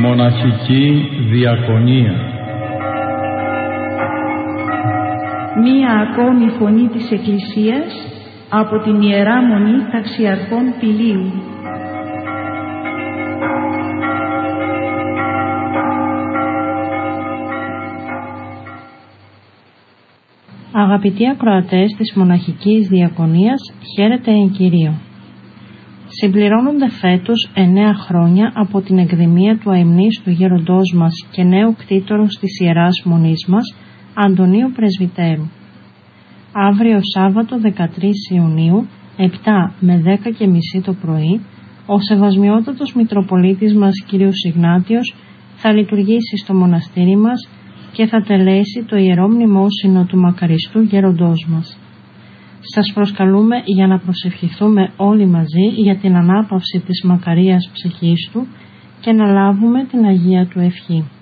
Μοναχική Διακονία. Μία ακόμη φωνή της Εκκλησίας από την Ιερά Μονή Ταξιαρχών Πηλίου. Αγαπητοί ακροατές της Μοναχικής Διακονίας, χαίρετε εν Κυρίω. Συμπληρώνονται φέτος 9 χρόνια από την εκδημία του αημνίστου γέροντός μας και νέου κτήτορου της Ιεράς Μονής μας, Αντωνίου Πρεσβυτέρου. Αύριο Σάββατο 13 Ιουνίου, 7 με 10:30 το πρωί, ο Σεβασμιότατος Μητροπολίτης μας κ. Ιγνάτιος θα λειτουργήσει στο μοναστήρι μας και θα τελέσει το Ιερό Μνημόσυνο του μακαριστού γέροντός μας. Σας προσκαλούμε για να προσευχηθούμε όλοι μαζί για την ανάπαυση της μακαρίας ψυχής του και να λάβουμε την Αγία του ευχή.